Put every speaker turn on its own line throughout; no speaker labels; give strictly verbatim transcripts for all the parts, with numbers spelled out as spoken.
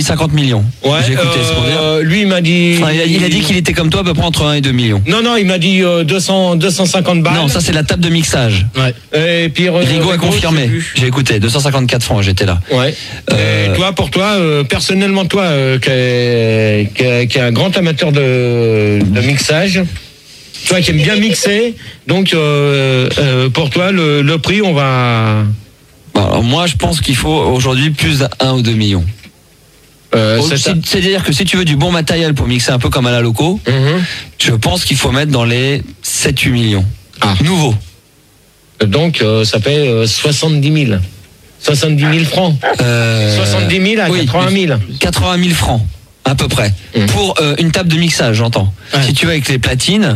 cinquante millions.
Ouais,
j'ai écouté,
euh,
c'est pour dire.
Lui, il m'a dit.
Enfin, il, a, il a dit qu'il était comme toi, à peu près entre un et deux millions.
Non, non, il m'a dit euh, deux cents, deux cent cinquante balles.
Non, ça c'est la table de mixage.
Ouais. Et puis euh,
Rigaud a confirmé. J'ai écouté, deux cent cinquante-quatre francs, j'étais là.
Ouais. Euh... Et toi, pour toi, euh, personnellement, toi, euh, qui est, qui est, qui est un grand amateur de, de mixage, toi qui aimes bien mixer, donc euh, euh, pour toi, le, le prix, on va.
Bon, alors moi, je pense qu'il faut aujourd'hui plus d'un ou deux millions. Euh, C'est-à-dire que si tu veux du bon matériel pour mixer un peu comme à la loco, mm-hmm. je pense qu'il faut mettre dans les sept huit millions.
Ah.
Nouveau.
Donc euh, ça fait euh, soixante-dix mille. soixante-dix mille francs.
Euh,
soixante-dix mille à oui, quatre-vingt mille.
quatre-vingt mille francs, à peu près. Mm. Pour euh, une table de mixage, j'entends. Ouais. Si tu veux avec les platines,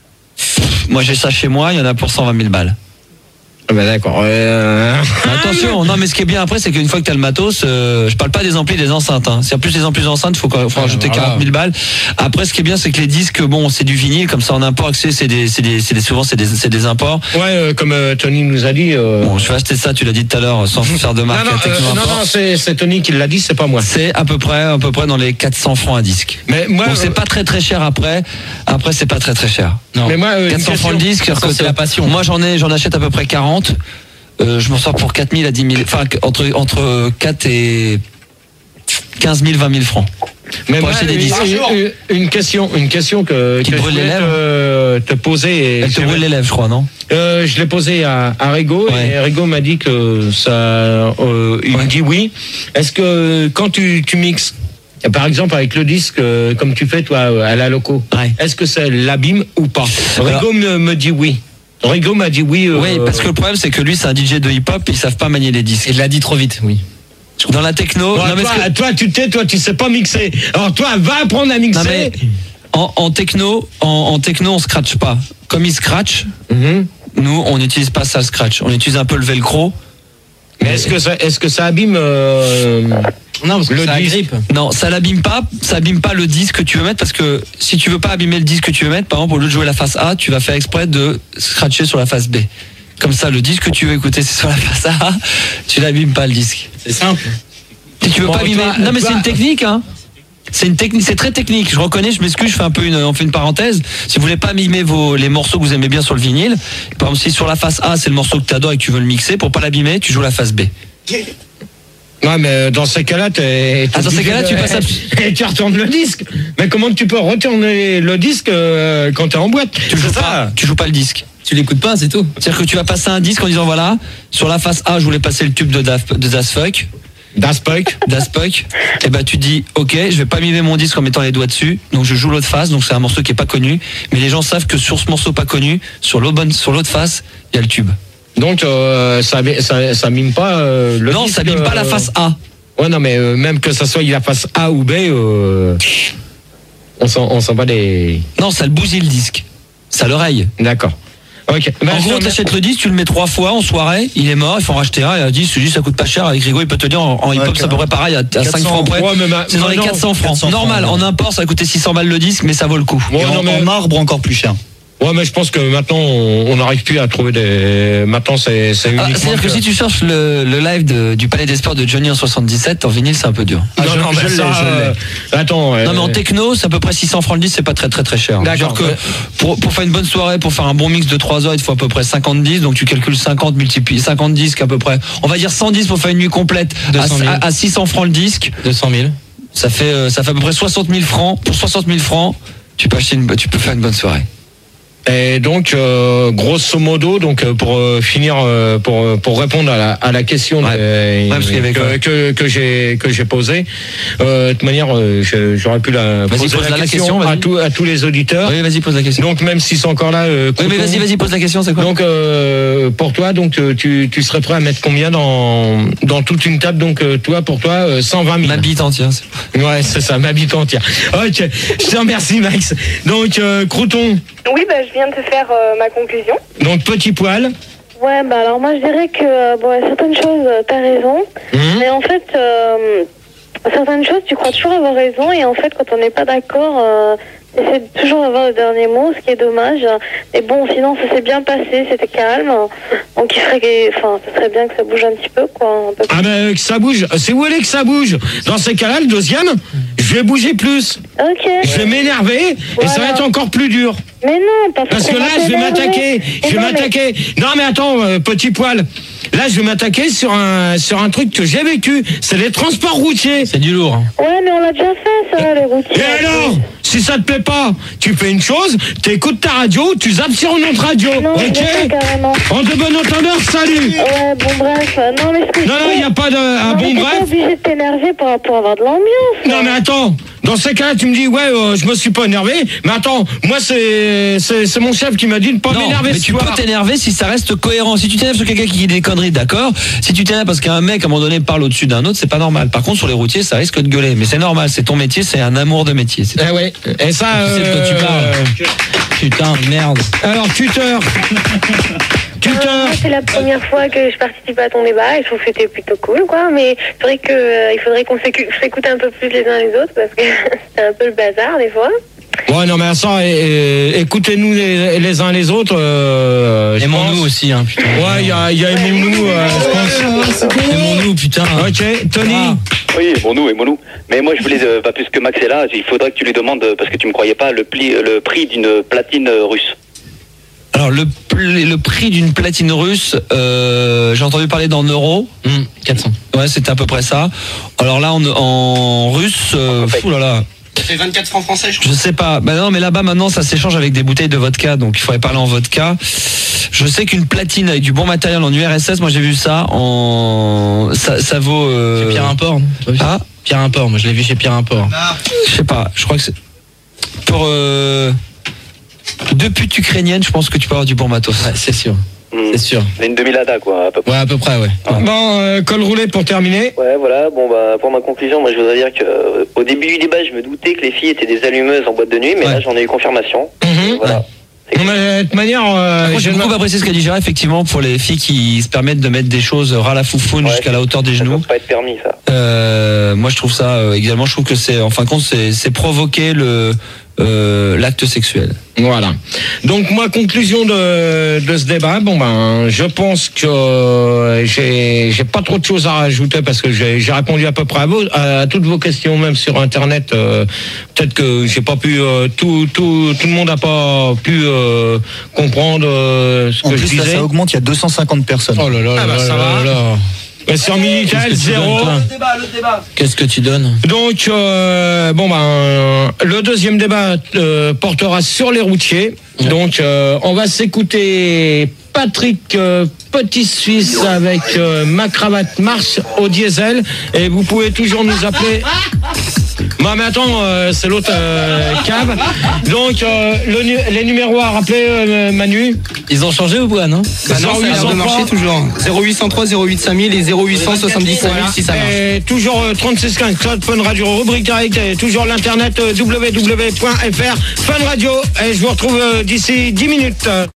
moi j'ai ça chez moi, il y en a pour cent vingt mille balles.
Ah bah d'accord. Euh...
Attention, non mais ce qui est bien après, c'est qu'une fois que tu as le matos, euh, je parle pas des amplis, des enceintes. Hein. Si en plus les amplis enceintes, il faut, faut rajouter voilà. quarante mille balles. Après, ce qui est bien, c'est que les disques, bon, c'est du vinyle, comme ça en import, c'est, c'est des, c'est des, c'est des, souvent c'est des, c'est des imports.
Ouais, euh, comme euh, Tony nous a dit. Euh...
Bon, je vais acheter ça, tu l'as dit tout à l'heure, sans faire de marque.
Non, non, euh, non, non c'est, c'est Tony qui l'a dit, c'est pas moi.
C'est à peu près, à peu près dans les quatre cents francs un disque.
Mais moi,
donc c'est euh... pas très très cher après. Après, c'est pas très très cher.
Non. Mais moi, euh,
quatre cents francs le disque,
ça, c'est la passion.
Moi, j'en ai, j'en achète à peu près quarante. Euh, je m'en sors pour quatre mille à dix mille, enfin entre, entre quatre et quinze mille, vingt mille francs.
Mais moi, des disques. Une, une question, une question que,
qui
que
brûle
je
les lèvres.
Te, te poser.
Elle te brûle les lèvres, je crois, non
euh, Je l'ai posé à, à Rigaud ouais. et Rigaud m'a dit que ça. Euh, il ouais. me dit oui. Est-ce que quand tu, tu mixes, par exemple avec le disque, euh, comme tu fais toi à la loco, ouais. est-ce que ça l'abîme ou pas? Rigaud me, me dit oui. Rigaud m'a dit oui. Euh...
Oui, parce que le problème, c'est que lui, c'est un D J de hip-hop, ils savent pas manier les disques.
Il l'a dit trop vite, oui.
Dans la techno.
Ouais, non, toi, que... toi, tu t'es, toi, tu sais pas mixer. Alors, toi, va apprendre à mixer.
Non, mais en, en techno, en, en techno, on scratch pas. Comme ils scratch, mm-hmm. nous, on n'utilise pas ça, le scratch. On utilise un peu le velcro.
Mais, mais est-ce que ça, est-ce que ça abîme euh...
Non, parce que
le
ça
disque.
agrippe.
Non, ça l'abîme pas. Ça abîme pas le disque que tu veux mettre parce que si tu veux pas abîmer le disque que tu veux mettre, par exemple, au lieu de jouer la face A, tu vas faire exprès de scratcher sur la face B. Comme ça, le disque que tu veux écouter, c'est sur la face A. Tu l'abîmes pas le disque.
C'est simple.
Si tu veux bon, pas abîmer. Toi, non, mais toi... c'est une technique, hein. C'est une technique, c'est très technique. Je reconnais, je m'excuse, je fais un peu une, on fait une parenthèse. Si vous voulez pas mimer vos, les morceaux que vous aimez bien sur le vinyle, par exemple, si sur la face A, c'est le morceau que tu adores et que tu veux le mixer, pour pas l'abîmer, tu joues la face B.
Ouais, mais dans ces cas-là, t'es, t'es
ah, dans ces cas-là,
de...
tu passes à...
et tu retournes le disque. Mais comment tu peux retourner le disque euh, quand t'es en boîte?
Tu joues pas, tu joues pas le disque.
Tu l'écoutes pas, c'est tout.
C'est-à-dire que tu vas passer un disque en disant voilà, sur la face A, je voulais passer le tube de Daft, de Daft Punk.
Daft Punk.
Daft Punk. Et ben tu dis ok, je vais pas mimer mon disque en mettant les doigts dessus. Donc je joue l'autre face. Donc c'est un morceau qui est pas connu, mais les gens savent que sur ce morceau pas connu, sur l'autre bonne, sur l'autre face, il y a le tube.
Donc euh, ça, ça, ça mime pas euh, le
non,
disque.
Non, ça mime
euh,
pas la face A.
Ouais, non, mais euh, même que ça soit la face A ou B, euh, on s'en, on s'en va des.
Non, ça le bousille le disque. Ça l'oreille.
D'accord. Ok.
Bah, en gros, t'achètes le disque, tu le mets trois fois en soirée, il est mort, il faut en racheter un, et un disque, ce disque ça coûte pas cher, avec Rigaud il peut te dire en, en hip-hop ouais, c'est à peu près pareil, à, à cinq francs près. Ouais, ma... C'est dans les quatre cents francs. quatre cents normal, francs, en import ça va coûter six cents balles le disque, mais ça vaut le coup.
Ouais,
et
non,
en,
mais...
en marbre encore plus cher.
Ouais, mais je pense que maintenant, on n'arrive plus à trouver des. Maintenant, c'est, c'est uniquement.
Ah, c'est-à-dire que, que si tu cherches le, le live de, du Palais des Sports de Johnny en soixante-dix-sept, en vinyle, c'est un peu dur.
Ah, non, je, non, je, je l'ai, ça, je l'ai. Euh... Attends.
Non, mais en techno, c'est à peu près six cents francs le disque, c'est pas très, très, très cher. D'accord. Genre que pour, pour faire une bonne soirée, pour faire un bon mix de trois heures, il te faut à peu près cinquante disques, donc tu calcules cinquante multiplié, cinquante disques à peu près. On va dire cent dix pour faire une nuit complète à, à, à six cents francs le disque.
deux cent mille.
Ça fait, ça fait à peu près soixante mille francs. Pour soixante mille francs, tu peux acheter une, tu peux faire une bonne soirée.
Et donc, euh, grosso modo, donc pour euh, finir, euh, pour pour répondre à la à la question
ouais.
de,
ouais,
que, que que j'ai que j'ai posée, euh, de toute manière, euh, j'aurais pu la
vas-y,
poser
pose
la,
la
question,
question
à tous à tous les auditeurs.
Oui, vas-y, pose la question.
Donc même s'ils sont encore là. Euh,
oui, mais vas-y, vas-y, pose la question. C'est quoi?
Donc euh, pour toi, donc tu tu serais prêt à mettre combien dans dans toute une table? Donc toi, pour toi, euh, cent vingt mille.
Ma bite entière.
Ouais, c'est ça, ma bite entière. Ok, je te remercie, Max. Donc euh, Crouton.
Oui, bah je viens de te faire euh, ma conclusion.
Donc petit poil.
Ouais, bah alors moi je dirais que bon, certaines choses, t'as raison, mmh. mais en fait, euh, certaines choses, tu crois toujours avoir raison, et en fait, quand on n'est pas d'accord, euh, essaie de toujours avoir le dernier mot, ce qui est dommage. Et bon, sinon, ça s'est bien passé, c'était calme. Donc, il serait, enfin, ça serait bien que ça bouge un petit peu, quoi. Un peu plus.
Ah ben, que ça bouge. C'est où elle est que ça bouge? Dans ces cas-là, le deuxième, je vais bouger plus.
Ok.
Je vais m'énerver,
Voilà.
et ça va être encore plus dur.
Mais non, parce,
Parce que là, je vais m'attaquer. Je vais m'attaquer. Non, mais attends, euh, petit poil. Là, je vais m'attaquer sur un, sur un truc que j'ai vécu. C'est les transports routiers.
C'est du lourd. Hein.
Ouais, mais on l'a déjà fait, ça, les routiers.
Et alors, si ça te plaît pas, tu fais une chose, t'écoutes ta radio, tu zappes sur une autre radio.
Non,
ok?
je l'ai fait carrément.
En de bon entendeur, salut.
Ouais, bon, bref. Non, mais ce que
Non,
je
non, il
fais-
n'y a pas de. Ah
Non, mais
bon,
t'es pas
bref.
obligé de t'énerver pour, pour avoir de l'ambiance.
Non, mais attends. Dans ces cas-là, tu me dis, ouais, euh, je me suis pas énervé. Mais attends, moi, c'est, c'est, c'est mon chef qui m'a dit de pas
Non,
m'énerver
mais
ce
tu
soir.
peux t'énerver si ça reste cohérent. Si tu t'énerves sur quelqu'un qui dit des conneries, d'accord. Si tu t'énerves parce qu'un mec à un moment donné parle au-dessus d'un autre, c'est pas normal. Par contre, sur les routiers, ça risque de gueuler. Mais c'est normal, c'est ton métier, c'est un amour de métier. C'est-
Eh ouais. Et ça.
Tu sais de quoi tu
euh,
parles. Putain, merde.
Alors, tuteur.
Euh,
Tuteur.
moi, c'est la première fois que je participe à ton débat et je trouve que c'était plutôt cool, quoi. Mais c'est vrai que euh, il faudrait qu'on s'écu- s'écoute un peu plus les uns les autres parce que c'est un peu le bazar des fois.
Ouais, non, mais ça, et- et- écoutez-nous les, les uns les autres. Euh, je
Aimons-nous
pense.
aussi, hein, putain.
Ouais, il y a, il y a aimons-nous, euh, je pense.
Aimons-nous, putain.
Ok, Tony.
Ah.
Oui, aimons-nous, aimons-nous. Mais moi, je voulais, euh, pas plus que Max est là, il faudrait que tu lui demandes, euh, parce que tu me croyais pas, le, pli, le prix d'une platine euh, russe.
Alors le, pl- le prix d'une platine russe, euh, j'ai entendu parler d'en euros.
Hum, quatre cents.
Ouais, c'était à peu près ça. Alors là, en, en russe, euh,
En copec.
fou là là.
Ça fait vingt-quatre francs français, je crois.
Je sais pas. Bah non, mais là-bas maintenant, ça s'échange avec des bouteilles de vodka, donc il faudrait parler en vodka. Je sais qu'une platine avec du bon matériel en U R S S, moi j'ai vu ça en, ça, ça vaut. Euh...
C'est Pierre Import, non? T'as pas vu ça?
Ah,
Pierre Import, moi je l'ai vu chez Pierre Import.
je sais pas. Je crois que c'est pour euh... deux putes ukrainiennes. Je pense que tu peux avoir du bon matos.
Ouais, c'est sûr.
Hmm.
C'est sûr.
C'est une demi-lada, quoi, à peu près.
Ouais, à peu près, ouais.
Bon, euh, col roulé pour terminer.
Ouais, voilà. Bon, bah, pour ma conclusion, moi, je voudrais dire que, euh, au début du débat, je me doutais que les filles étaient des allumeuses en boîte de nuit, mais
Ouais.
là, j'en ai eu confirmation.
Mhm.
Voilà. C'est-
Non, mais de toute manière, euh,
Moi, j'ai
je-
beaucoup apprécié ce qu'a dit Gérard, effectivement, pour les filles qui se permettent de mettre des choses ras la foufoune
Ouais,
jusqu'à la hauteur des
Ça
genoux.
doit pas être permis, ça.
Euh, moi, je trouve ça euh, également. Je trouve que c'est, en fin de compte, c'est, c'est provoquer le euh, l'acte sexuel.
Voilà. Donc moi, conclusion de, de ce débat, bon ben, je pense que euh, j'ai j'ai pas trop de choses à rajouter parce que j'ai j'ai répondu à peu près à, vos, à toutes vos questions, même sur internet. Euh, Peut-être que j'ai pas pu euh, tout tout tout le monde a pas pu euh, comprendre euh, ce
En
que je
plus, là,
disais.
ça augmente, il y a deux cent cinquante personnes.
Oh là là,
Ah bah,
là
ça
là
va.
là là.
Mais sur Minitel,
Qu'est-ce que tu
zéro.
donnes, toi Qu'est-ce que tu donnes?
Donc, euh, bon ben, euh, le deuxième débat euh, portera sur les routiers.
Ouais.
Donc, euh, on va s'écouter Patrick euh, Petit Suisse avec euh, Ma cravate marche au diesel. Et vous pouvez toujours nous appeler. Bon, mais attends, euh, c'est l'autre euh, cave. Donc, euh, le nu- les numéros à rappeler, euh, Manu.
Ils ont changé ou pas, non?
Bah non, ça a l'air de marcher toujours. zéro huit cent trois, zéro huit cinq mille et zéro huit cent soixante-dix-cinq mille si ça marche.
Et toujours euh, trente-six quinze, Cloud Fun Radio, rubrique direct, et toujours l'internet euh, w w w point f r, Fun Radio. Et je vous retrouve euh, d'ici dix minutes.